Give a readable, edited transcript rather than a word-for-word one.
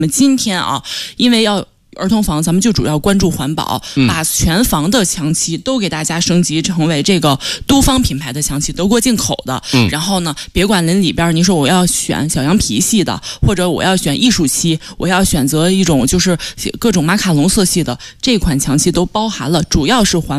们今天啊，因为要儿童房，咱们就主要关注环保，把全房的墙漆都给大家升级成为这个都方品牌的墙漆，德国进口的。然后呢，别管您里边，您说我要选小羊皮系的，或者我要选艺术漆，我要选择一种就是各种马卡龙色系的，这款墙漆都包含了，主要是环